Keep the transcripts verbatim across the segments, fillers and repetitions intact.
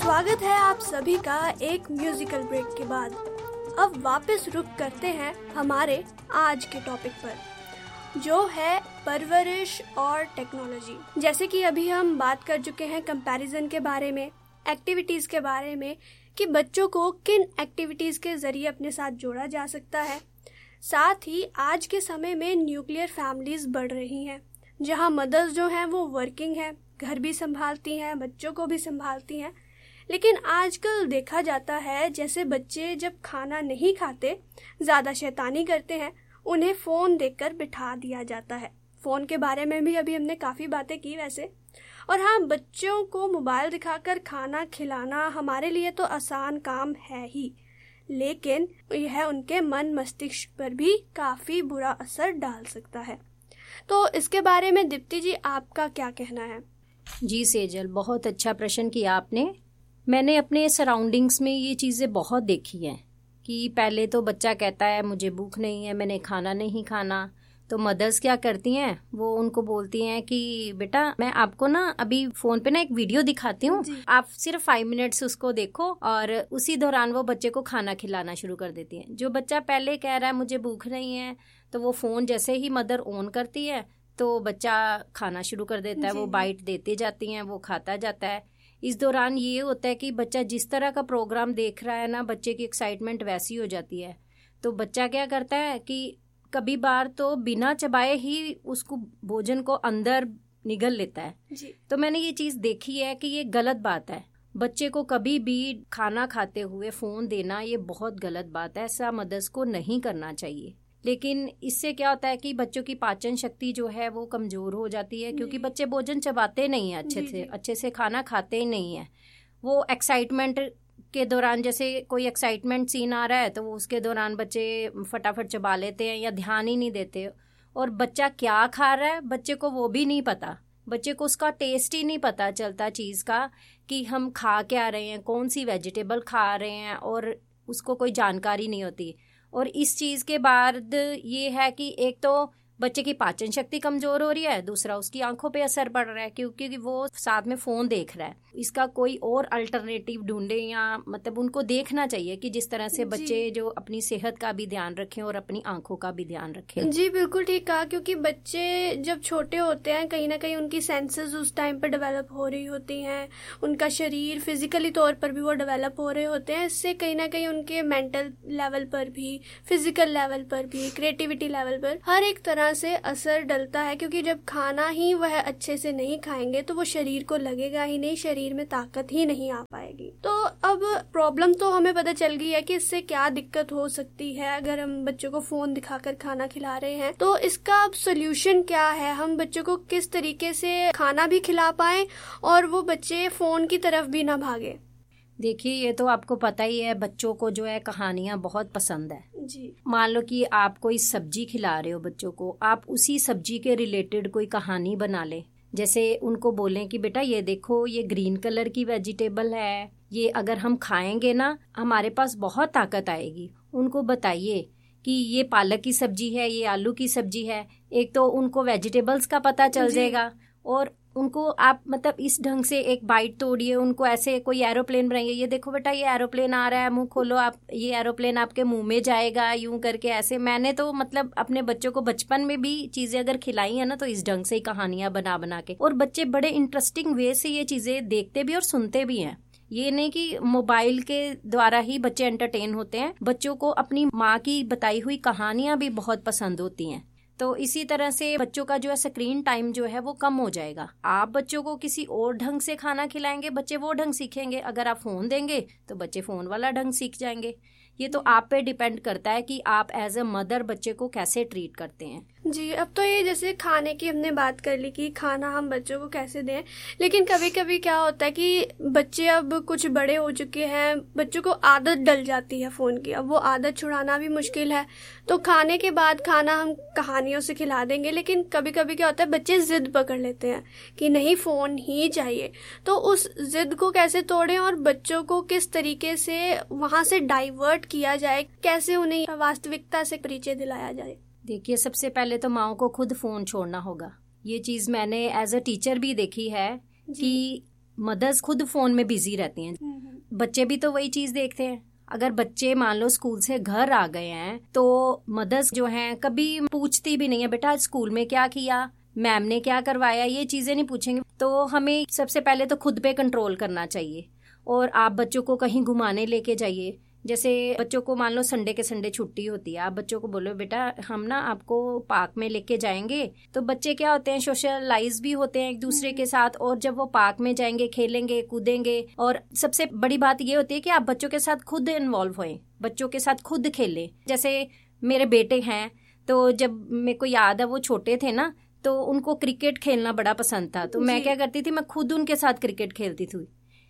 स्वागत है आप सभी का एक म्यूजिकल ब्रेक के बाद। अब वापस रुक करते हैं हमारे आज के टॉपिक पर, जो है परवरिश और टेक्नोलॉजी। जैसे कि अभी हम बात कर चुके हैं कंपैरिजन के बारे में, एक्टिविटीज के बारे में, कि बच्चों को किन एक्टिविटीज के जरिए अपने साथ जोड़ा जा सकता है। साथ ही आज के समय में न्यूक्लियर फैमिलीज बढ़ रही हैं, जहां मदर्स जो हैं वो वर्किंग हैं, घर भी संभालती हैं, बच्चों को भी संभालती हैं। लेकिन आजकल देखा जाता है जैसे बच्चे जब खाना नहीं खाते, ज़्यादा शैतानी करते हैं, उन्हें फ़ोन देकर बिठा दिया जाता है। फ़ोन के बारे में भी अभी हमने काफ़ी बातें की वैसे। और हाँ, बच्चों को मोबाइल दिखाकर खाना खिलाना हमारे लिए तो आसान काम है ही, लेकिन यह उनके मन मस्तिष्क पर भी काफ़ी बुरा असर डाल सकता है। तो इसके बारे में दीप्ति जी, आपका क्या कहना है? जी सेजल, बहुत अच्छा प्रश्न किया आपने। मैंने अपने सराउंडिंग्स में ये चीज़ें बहुत देखी हैं कि पहले तो बच्चा कहता है मुझे भूख नहीं है, मैंने खाना नहीं खाना, तो मदर्स क्या करती हैं, वो उनको बोलती हैं कि बेटा मैं आपको ना अभी फ़ोन पे ना एक वीडियो दिखाती हूँ, आप सिर्फ फाइव मिनट्स उसको देखो, और उसी दौरान वो बच्चे को खाना खिलाना शुरू कर देती हैं। जो बच्चा पहले कह रहा है मुझे भूख नहीं है, तो वो फ़ोन जैसे ही मदर ऑन करती है तो बच्चा खाना शुरू कर देता है, वो बाइट देते जाती हैं, वो खाता जाता है। इस दौरान ये होता है कि बच्चा जिस तरह का प्रोग्राम देख रहा है ना, बच्चे की एक्साइटमेंट वैसी हो जाती है, तो बच्चा क्या करता है कि कभी बार तो बिना चबाए ही उसको भोजन को अंदर निगल लेता है जी। तो मैंने ये चीज़ देखी है कि ये गलत बात है। बच्चे को कभी भी खाना खाते हुए फ़ोन देना ये बहुत गलत बात है, ऐसा मदर्स को नहीं करना चाहिए। लेकिन इससे क्या होता है कि बच्चों की पाचन शक्ति जो है वो कमज़ोर हो जाती है, क्योंकि बच्चे भोजन चबाते नहीं हैं अच्छे से, अच्छे से खाना खाते ही नहीं हैं। वो एक्साइटमेंट के दौरान, जैसे कोई एक्साइटमेंट सीन आ रहा है तो वो उसके दौरान बच्चे फटाफट चबा लेते हैं या ध्यान ही नहीं देते। और बच्चा क्या खा रहा है बच्चे को वो भी नहीं पता, बच्चे को उसका टेस्ट ही नहीं पता चलता चीज़ का कि हम खा क्या रहे हैं, कौन सी वेजिटेबल खा रहे हैं, और उसको कोई जानकारी नहीं होती। और इस चीज़ के बाद ये है कि एक तो बच्चे की पाचन शक्ति कमज़ोर हो रही है, दूसरा उसकी आंखों पे असर पड़ रहा है क्योंकि वो साथ में फ़ोन देख रहा है। इसका कोई और अल्टरनेटिव ढूंढे, या मतलब उनको देखना चाहिए कि जिस तरह से बच्चे जो अपनी सेहत का भी ध्यान रखें और अपनी आंखों का भी ध्यान रखें। जी बिल्कुल ठीक कहा, क्योंकि बच्चे जब छोटे होते हैं कहीं ना कहीं उनकी सेंसेस उस टाइम पर डेवलप हो रही होती हैं, उनका शरीर फिजिकली तौर पर भी वो डेवलप हो रहे होते हैं। इससे कहीं ना कहीं उनके मेंटल लेवल पर भी, फिजिकल लेवल पर भी, क्रिएटिविटी लेवल पर हर एक तरह से असर डलता है। क्योंकि जब खाना ही वह अच्छे से नहीं खाएंगे तो वो शरीर को लगेगा ही नहीं, शरीर में ताकत ही नहीं आ पाएगी। तो अब प्रॉब्लम तो हमें पता चल गई है कि इससे क्या दिक्कत हो सकती है अगर हम बच्चों को फोन दिखाकर खाना खिला रहे हैं। तो इसका अब सोल्यूशन क्या है, हम बच्चों को किस तरीके से खाना भी खिला पाएं और वो बच्चे फोन की तरफ भी ना भागे? देखिए, ये तो आपको पता ही है, बच्चों को जो है कहानियाँ बहुत पसंद है जी। मान लो कि आप कोई सब्जी खिला रहे हो बच्चों को, आप उसी सब्जी के रिलेटेड कोई कहानी बना ले। जैसे उनको बोलें कि बेटा ये देखो, ये ग्रीन कलर की वेजिटेबल है, ये अगर हम खाएंगे ना हमारे पास बहुत ताकत आएगी। उनको बताइए कि ये पालक की सब्जी है, ये आलू की सब्जी है। एक तो उनको वेजिटेबल्स का पता चल जाएगा, और उनको आप मतलब इस ढंग से एक बाइट तोड़िए, उनको ऐसे कोई एरोप्लेन बनाइए, ये देखो बेटा ये एरोप्लेन आ रहा है, मुंह खोलो आप, ये एरोप्लेन आपके मुंह में जाएगा, यूं करके ऐसे। मैंने तो मतलब अपने बच्चों को बचपन में भी चीजें अगर खिलाई है ना तो इस ढंग से ही कहानियां बना बना के, और बच्चे बड़े इंटरेस्टिंग वे से ये चीजें देखते भी और सुनते भी हैं। ये नहीं कि मोबाइल के द्वारा ही बच्चे एंटरटेन होते हैं, बच्चों को अपनी माँ की बताई हुई कहानियां भी बहुत पसंद होती हैं। तो इसी तरह से बच्चों का जो है स्क्रीन टाइम जो है वो कम हो जाएगा। आप बच्चों को किसी और ढंग से खाना खिलाएंगे, बच्चे वो ढंग सीखेंगे। अगर आप फोन देंगे तो बच्चे फोन वाला ढंग सीख जाएंगे। ये तो आप पे डिपेंड करता है कि आप एज अ मदर बच्चे को कैसे ट्रीट करते हैं। जी, अब तो ये जैसे खाने की हमने बात कर ली कि खाना हम बच्चों को कैसे दें, लेकिन कभी कभी क्या होता है कि बच्चे अब कुछ बड़े हो चुके हैं, बच्चों को आदत डल जाती है फ़ोन की, अब वो आदत छुड़ाना भी मुश्किल है। तो खाने के बाद खाना हम कहानियों से खिला देंगे, लेकिन कभी कभी क्या होता है बच्चे जिद पकड़ लेते हैं कि नहीं फ़ोन ही चाहिए। तो उस जिद को कैसे तोड़ें और बच्चों को किस तरीके से वहाँ से डाइवर्ट किया जाए, कैसे उन्हें वास्तविकता से परिचय दिलाया जाए? देखिए, सबसे पहले तो माओ को खुद फोन छोड़ना होगा। ये चीज मैंने एज अ टीचर भी देखी है कि मदर्स खुद फोन में बिजी रहती हैं। बच्चे भी तो वही चीज देखते हैं। अगर बच्चे मान लो स्कूल से घर आ गए हैं तो मदर्स जो हैं कभी पूछती भी नहीं है बेटा आज स्कूल में क्या किया, मैम ने क्या करवाया, ये चीजें नहीं पूछेंगे। तो हमें सबसे पहले तो खुद पे कंट्रोल करना चाहिए। और आप बच्चों को कहीं घुमाने लेके जाइए, जैसे बच्चों को मान लो संडे के संडे छुट्टी होती है, आप बच्चों को बोलो बेटा हम ना आपको पार्क में लेके जाएंगे, तो बच्चे क्या होते हैं सोशलाइज भी होते हैं एक दूसरे के साथ। और जब वो पार्क में जाएंगे खेलेंगे कूदेंगे, और सबसे बड़ी बात ये होती है कि आप बच्चों के साथ खुद इन्वॉल्व होएं, बच्चों के साथ खुद खेलें। जैसे मेरे बेटे हैं तो जब मेरे को याद है वो छोटे थे ना तो उनको क्रिकेट खेलना बड़ा पसंद था, तो मैं क्या करती थी मैं खुद उनके साथ क्रिकेट खेलती थी।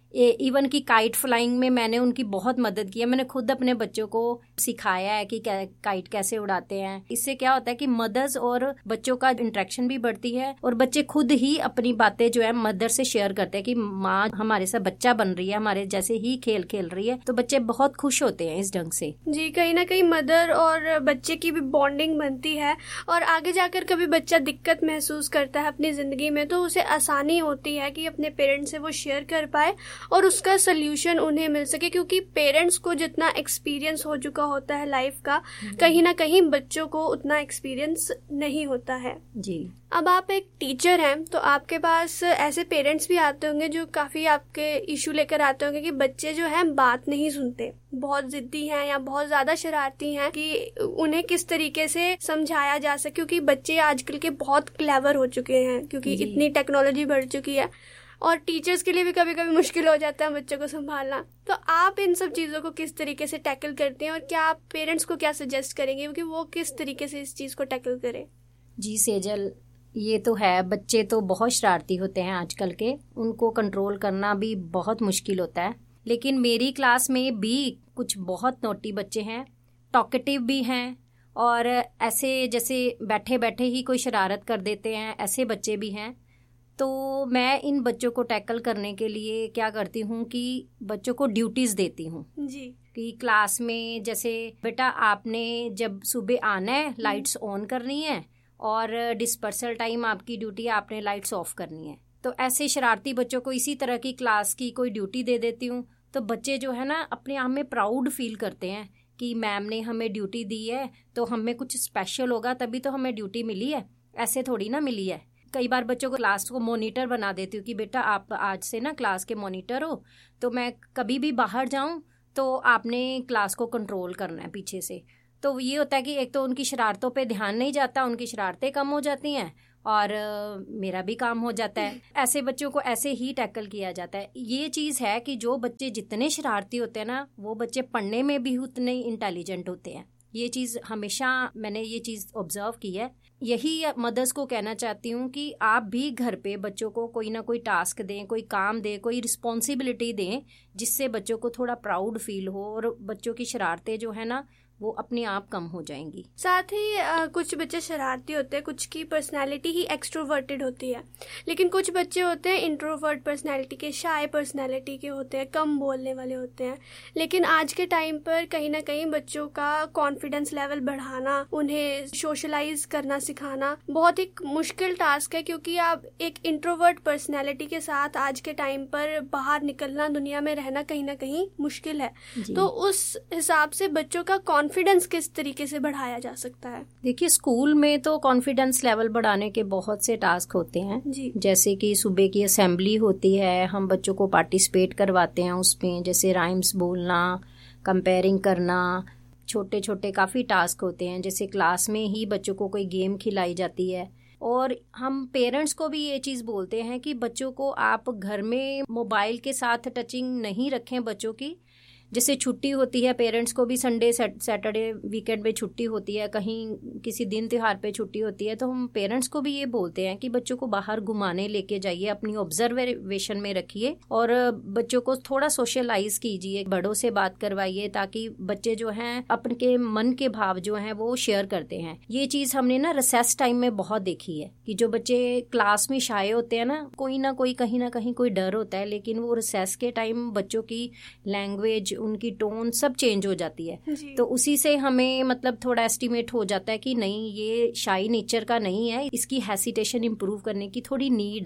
इवन की काइट फ्लाइंग में मैंने उनकी बहुत मदद की है। मैंने खुद अपने बच्चों को सिखाया है कि काइट कैसे उड़ाते हैं। इससे क्या होता है कि मदर्स और बच्चों का इंटरेक्शन भी बढ़ती है और बच्चे खुद ही अपनी बातें जो है मदर से शेयर करते हैं कि माँ हमारे साथ बच्चा बन रही है, हमारे जैसे ही खेल खेल रही है। तो बच्चे बहुत खुश होते हैं इस ढंग से। जी, कहीं ना कहीं मदर और बच्चे की भी बॉन्डिंग बनती है और आगे जाकर कभी बच्चा दिक्कत महसूस करता है अपनी जिंदगी में तो उसे आसानी होती है कि अपने पेरेंट्स से वो शेयर कर पाए और उसका सोल्यूशन उन्हें मिल सके, क्योंकि पेरेंट्स को जितना एक्सपीरियंस हो चुका होता है लाइफ का, कहीं ना कहीं बच्चों को उतना एक्सपीरियंस नहीं होता है। जी। अब आप एक टीचर हैं तो आपके पास ऐसे पेरेंट्स भी आते होंगे जो काफी आपके इशू लेकर आते होंगे कि बच्चे जो हैं बात नहीं सुनते, बहुत जिद्दी हैं या बहुत ज्यादा शरारती हैं, कि उन्हें किस तरीके से समझाया जा सके, क्योंकि बच्चे आजकल के बहुत क्लेवर हो चुके हैं क्योंकि इतनी टेक्नोलॉजी बढ़ चुकी है और टीचर्स के लिए भी कभी कभी मुश्किल हो जाता है बच्चों को संभालना। तो आप इन सब चीज़ों को किस तरीके से टैकल करते हैं और क्या आप पेरेंट्स को क्या सजेस्ट करेंगे कि वो किस तरीके से इस चीज़ को टैकल करें? जी सेजल, ये तो है, बच्चे तो बहुत शरारती होते हैं आजकल के, उनको कंट्रोल करना भी बहुत मुश्किल होता है। लेकिन मेरी क्लास में भी कुछ बहुत नोटी बच्चे हैं, टॉकेटिव भी हैं और ऐसे जैसे बैठे बैठे ही कोई शरारत कर देते हैं, ऐसे बच्चे भी हैं। तो मैं इन बच्चों को टैकल करने के लिए क्या करती हूँ कि बच्चों को ड्यूटीज देती हूँ जी, कि क्लास में जैसे बेटा आपने जब सुबह आना है लाइट्स ऑन करनी है और डिस्पर्सल टाइम आपकी ड्यूटी है, आपने लाइट्स ऑफ करनी है। तो ऐसे शरारती बच्चों को इसी तरह की क्लास की कोई ड्यूटी दे देती हूँ। तो बच्चे जो है ना अपने आप में प्राउड फील करते हैं कि मैम ने हमें ड्यूटी दी है तो हमें कुछ स्पेशल होगा तभी तो हमें ड्यूटी मिली है, ऐसे थोड़ी ना मिली है। कई बार बच्चों को क्लास को मॉनिटर बना देती हूँ कि बेटा आप आज से ना क्लास के मॉनिटर हो, तो मैं कभी भी बाहर जाऊँ तो आपने क्लास को कंट्रोल करना है पीछे से। तो ये होता है कि एक तो उनकी शरारतों पे ध्यान नहीं जाता, उनकी शरारतें कम हो जाती हैं और uh, मेरा भी काम हो जाता है। ऐसे बच्चों को ऐसे ही टैकल किया जाता है। ये चीज़ है कि जो बच्चे जितने शरारती होते हैं ना वो बच्चे पढ़ने में भी उतने ही इंटेलिजेंट होते हैं। ये चीज़ हमेशा मैंने ये चीज़ ऑब्जर्व की है। यही मदर्स को कहना चाहती हूँ कि आप भी घर पे बच्चों को कोई ना कोई टास्क दें, कोई काम दें, कोई रिस्पॉन्सिबिलिटी दें जिससे बच्चों को थोड़ा प्राउड फील हो और बच्चों की शरारतें जो है ना वो अपने आप कम हो जाएंगी। साथ ही आ, कुछ बच्चे शरारती होते हैं, कुछ की पर्सनालिटी ही एक्सट्रोवर्टेड होती है, लेकिन कुछ बच्चे होते हैं इंट्रोवर्ट पर्सनालिटी के, शाय पर्सनालिटी के होते हैं, कम बोलने वाले होते हैं। लेकिन आज के टाइम पर कहीं ना कहीं बच्चों का कॉन्फिडेंस लेवल बढ़ाना, उन्हें सोशलाइज करना सिखाना बहुत एक मुश्किल टास्क है, क्योंकि आप एक इंट्रोवर्ट पर्सनैलिटी के साथ आज के टाइम पर बाहर निकलना, दुनिया में रहना कहीं ना कहीं मुश्किल है। तो उस हिसाब से बच्चों का कॉन्फिडेंस किस तरीके से बढ़ाया जा सकता है? देखिए स्कूल में तो कॉन्फिडेंस लेवल बढ़ाने के बहुत से टास्क होते हैं जी। जैसे कि सुबह की असेंबली होती है, हम बच्चों को पार्टिसिपेट करवाते हैं उसमें, जैसे राइम्स बोलना, कंपेयरिंग करना, छोटे छोटे काफ़ी टास्क होते हैं। जैसे क्लास में ही बच्चों को कोई गेम खिलाई जाती है। और हम पेरेंट्स को भी ये चीज़ बोलते हैं कि बच्चों को आप घर में मोबाइल के साथ टचिंग नहीं रखें बच्चों की। जैसे छुट्टी होती है, पेरेंट्स को भी संडे सैटरडे वीकेंड पे छुट्टी होती है, कहीं किसी दिन त्योहार पे छुट्टी होती है, तो हम पेरेंट्स को भी ये बोलते हैं कि बच्चों को बाहर घुमाने लेके जाइए, अपनी ऑब्जर्वेशन में रखिए और बच्चों को थोड़ा सोशलाइज कीजिए, बड़ों से बात करवाइए, ताकि बच्चे जो हैं अपने मन के भाव जो हैं वो शेयर करते हैं। ये चीज़ हमने ना रिसेस टाइम में बहुत देखी है कि जो बच्चे क्लास में शाये होते हैं ना, कोई ना कोई कहीं ना कहीं कोई डर होता है, लेकिन वो रिसेस के टाइम बच्चों की लैंग्वेज, उनकी टोन सब चेंज हो जाती है। तो उसी से हमें मतलब थोड़ा एस्टिमेट हो जाता है कि नहीं, ये शाई नेचर का नहीं है, इसकी हेसिटेशन इम्प्रूव करने की थोड़ी नीड है।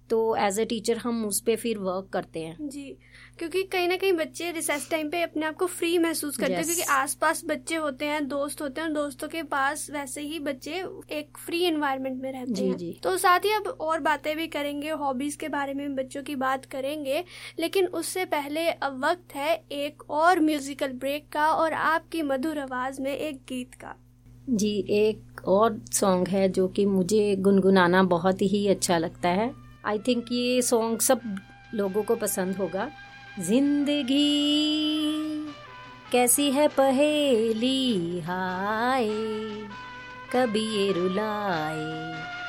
तो एज ए टीचर हम उस पर फिर वर्क करते हैं जी, क्योंकि कहीं ना कहीं बच्चे रिसेस टाइम पे अपने आप को फ्री महसूस करते हैं, yes. क्योंकि आसपास बच्चे होते हैं, दोस्त होते हैं, दोस्तों के पास वैसे ही बच्चे एक फ्री एनवायरनमेंट में रहते जी, हैं जी. तो साथ ही अब और बातें भी करेंगे, हॉबीज के बारे में बच्चों की बात करेंगे, लेकिन उससे पहले अब वक्त है एक और म्यूजिकल ब्रेक का और आपकी मधुर आवाज में एक गीत का। जी, एक और सॉन्ग है जो कि मुझे गुनगुनाना बहुत ही अच्छा लगता है। आई थिंक ये सॉन्ग सब लोगों को पसंद होगा। जिंदगी कैसी है पहेली, हाय कभी ये रुलाए